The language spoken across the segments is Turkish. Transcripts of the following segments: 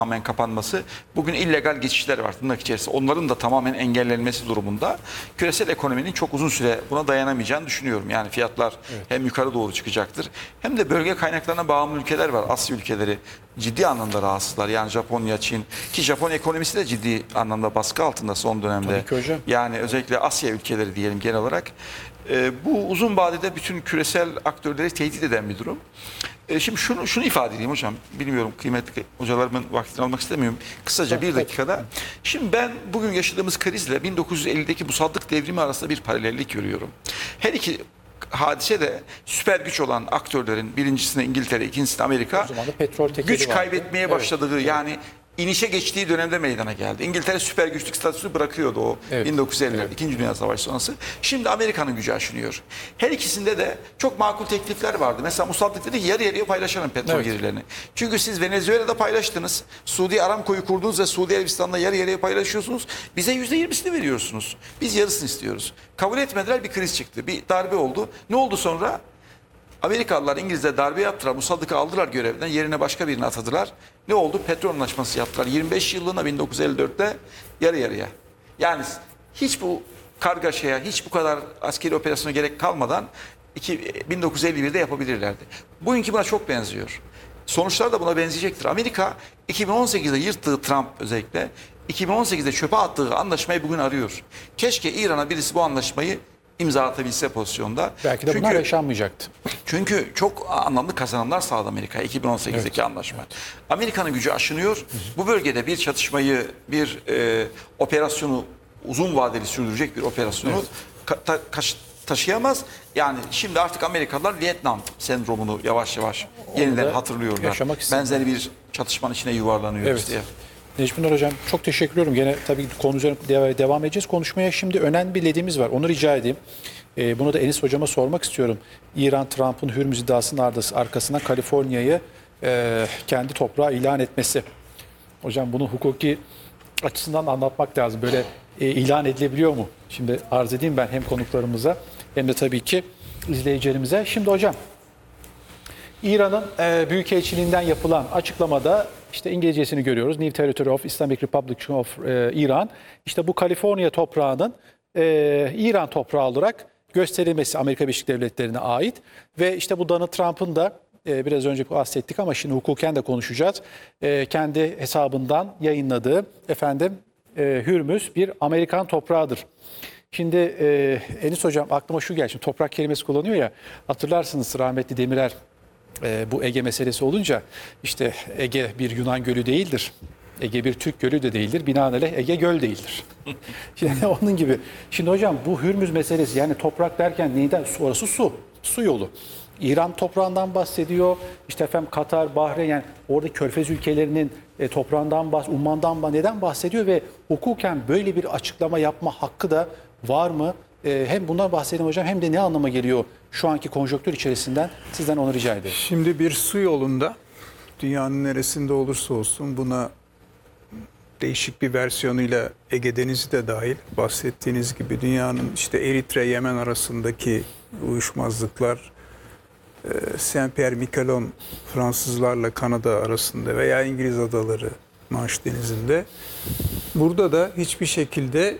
tamamen kapanması, bugün illegal geçişler var tırnak içerisinde. Onların da tamamen engellenmesi durumunda küresel ekonominin çok uzun süre buna dayanamayacağını düşünüyorum. Yani fiyatlar hem yukarı doğru çıkacaktır hem de bölge kaynaklarına bağımlı ülkeler var. Asya ülkeleri ciddi anlamda rahatsızlar. Yani Japonya, Çin, ki Japon ekonomisi de ciddi anlamda baskı altında son dönemde. Tabii ki hocam. Yani özellikle Asya ülkeleri diyelim genel olarak. Bu uzun vadede bütün küresel aktörleri tehdit eden bir durum. Şimdi şunu ifade edeyim hocam. Bilmiyorum, kıymetli hocalarımın vaktini almak istemiyorum. Kısaca bir dakikada. Şimdi ben bugün yaşadığımız krizle 1950'deki musallık devrimi arasında bir paralellik görüyorum. Her iki hadise de süper güç olan aktörlerin, birincisinde İngiltere, ikincisinde Amerika, O zaman da petrol tekeli güç vardı. kaybetmeye başladığı, yani inişe geçtiği dönemde meydana geldi. İngiltere süper güçlük statüsü bırakıyordu o 1950'lerde, İkinci Dünya Savaşı sonrası. Şimdi Amerika'nın gücü aşınıyor. Her ikisinde de çok makul teklifler vardı. Mesela Musallık dedi ki yarı yarıya paylaşalım petrol gelirlerini. Çünkü siz Venezuela'da paylaştınız. Suudi Aramco'yu kurdunuz ve Suudi Arabistan'da yarı yarıya paylaşıyorsunuz. Bize %20'sini veriyorsunuz. Biz yarısını istiyoruz. Kabul etmediler, bir kriz çıktı. Bir darbe oldu. Ne oldu sonra? Amerikalılar, İngilizler darbe yaptılar. Musaddık'ı aldılar görevden. Yerine başka birini atadılar. Ne oldu? Petrol anlaşması yaptılar. 25 yıllığına 1954'te yarı yarıya. Yani hiç bu kargaşaya, hiç bu kadar askeri operasyona gerek kalmadan 1951'de yapabilirlerdi. Bugünkü buna çok benziyor. Sonuçlar da buna benzeyecektir. Amerika 2018'de yırttığı, Trump özellikle 2018'de çöpe attığı anlaşmayı bugün arıyor. Keşke İran'a birisi bu anlaşmayı imza atabilse pozisyonda. Belki de bunlar yaşanmayacaktı. Çünkü çok anlamlı kazanımlar sağladı Amerika 2018'deki anlaşma. Amerika'nın gücü aşınıyor. Bu bölgede bir çatışmayı, bir operasyonu, uzun vadeli sürdürecek bir operasyonu taşıyamaz. Yani şimdi artık Amerikalılar Vietnam sendromunu yavaş yavaş yeniden hatırlıyorlar. Benzer bir çatışmanın içine yuvarlanıyoruz diye. Necmi Hocam çok teşekkür ediyorum. Gene tabii konu üzerine devam edeceğiz konuşmaya. Şimdi önemli bir ledimiz var. Onu rica edeyim. Bunu da Enis Hocama sormak istiyorum. İran, Trump'ın Hürmüz iddiasının arkasına Kaliforniya'yı kendi toprağı ilan etmesi. Hocam bunu hukuki açısından anlatmak lazım. Böyle ilan edilebiliyor mu? Şimdi arz edeyim ben hem konuklarımıza hem de tabii ki izleyicilerimize. Şimdi hocam, İran'ın Büyükelçiliğinden yapılan açıklamada işte İngilizcesini görüyoruz. New Territory of Islamic Republic of Iran. İşte bu Kaliforniya toprağının İran toprağı olarak gösterilmesi Amerika Birleşik Devletleri'ne ait. Ve işte bu Donald Trump'ın da biraz önce bahsettik ama şimdi hukuken de konuşacağız. Kendi hesabından yayınladığı Hürmüz bir Amerikan toprağıdır. Şimdi Enis Hocam aklıma şu geldi. Şimdi toprak kelimesi kullanıyor ya, hatırlarsınız rahmetli Demirel bu Ege meselesi olunca işte Ege bir Yunan gölü değildir. Ege bir Türk gölü de değildir. Binaenaleyh Ege göl değildir. Yani onun gibi. Şimdi hocam bu Hürmüz meselesi, yani toprak derken neyden? Orası su. Su yolu. İran toprağından bahsediyor. İşte Katar, Bahreyn, yani orada Körfez ülkelerinin toprağından Umman'dan neden bahsediyor ve hukuken böyle bir açıklama yapma hakkı da var mı? Hem bundan bahsedelim hocam, hem de ne anlama geliyor şu anki konjonktür içerisinden, sizden onu rica ederim. Şimdi bir su yolunda dünyanın neresinde olursa olsun, buna değişik bir versiyonuyla Ege Denizi de dahil, bahsettiğiniz gibi dünyanın işte Eritre, Yemen arasındaki uyuşmazlıklar, Saint-Pierre-Miquelon Fransızlarla Kanada arasında veya İngiliz adaları Manş Denizi'nde, burada da hiçbir şekilde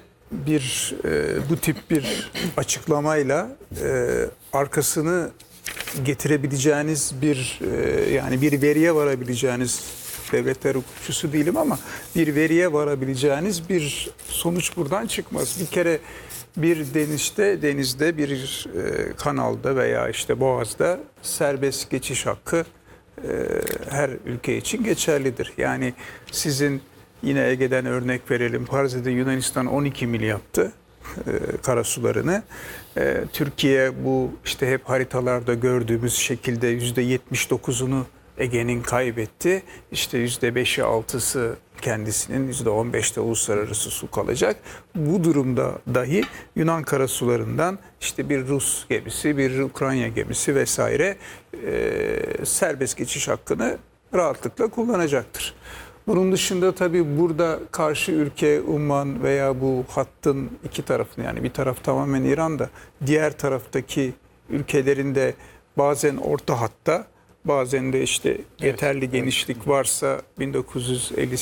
bu tip bir açıklamayla arkasını getirebileceğiniz yani bir veriye varabileceğiniz, devletler hukukçusu değilim ama bir veriye varabileceğiniz bir sonuç buradan çıkmaz. Bir kere bir denizde bir kanalda veya işte boğazda serbest geçiş hakkı her ülke için geçerlidir. Yani sizin, yine Ege'den örnek verelim, Paris'te Yunanistan 12 mil yaptı karasularını. Türkiye bu işte hep haritalarda gördüğümüz şekilde %79'unu Ege'nin kaybetti. İşte %5'i 6'sı kendisinin, %15'te uluslararası su kalacak. Bu durumda dahi Yunan karasularından işte bir Rus gemisi, bir Ukrayna gemisi vesaire serbest geçiş hakkını rahatlıkla kullanacaktır. Bunun dışında tabii burada karşı ülke Umman veya bu hattın iki tarafını, yani bir taraf tamamen İran'da, diğer taraftaki ülkelerin de bazen orta hatta, bazen de işte yeterli genişlik varsa 1950